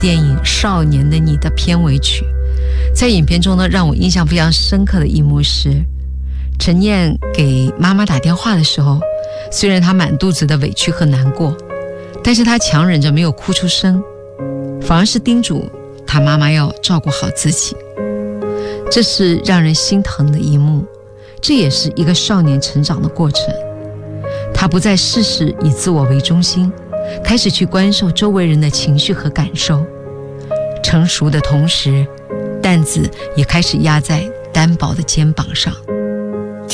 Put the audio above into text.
电影《少年的你》的片尾曲。在影片中呢，让我印象非常深刻的一幕是，陈燕给妈妈打电话的时候，虽然她满肚子的委屈和难过，但是她强忍着没有哭出声，反而是叮嘱她妈妈要照顾好自己。这是让人心疼的一幕，这也是一个少年成长的过程。他不再事事以自我为中心，开始去关受周围人的情绪和感受。成熟的同时，担子也开始压在单薄的肩膀上。